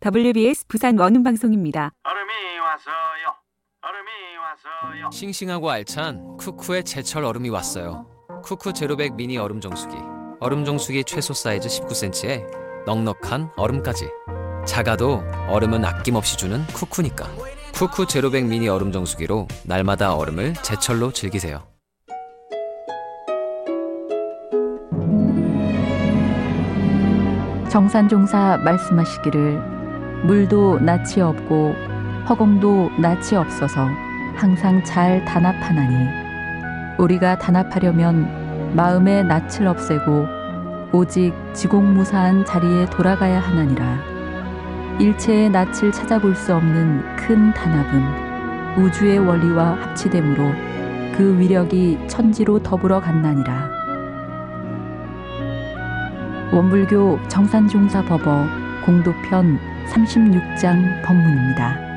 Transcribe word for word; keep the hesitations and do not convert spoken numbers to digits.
더블유비에스 부산 원음방송입니다. 얼음이 왔어요. 얼음이 왔어요. 싱싱하고 알찬 쿠쿠의 제철 얼음이 왔어요. 쿠쿠 제로백 미니 얼음 정수기. 얼음 정수기 최소 사이즈 십구 센티미터에 넉넉한 얼음까지. 작아도 얼음은 아낌없이 주는 쿠쿠니까. 쿠쿠 제로백 미니 얼음 정수기로 날마다 얼음을 제철로 즐기세요. 정산종사 말씀하시기를 물도 낯이 없고 허공도 낯이 없어서 항상 잘 단합하나니 우리가 단합하려면 마음의 낯을 없애고 오직 지공무사한 자리에 돌아가야 하나니라. 일체의 낯을 찾아볼 수 없는 큰 단합은 우주의 원리와 합치됨으로 그 위력이 천지로 더불어 갔나니라. 원불교 정산종사 법어 공도편 삼십육 장 법문입니다.